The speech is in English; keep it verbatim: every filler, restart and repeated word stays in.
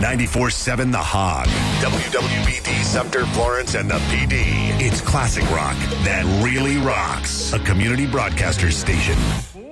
ninety-four seven The Hog. W W B D Sumter, Florence, and the P D. It's classic rock that really rocks. A community broadcaster station.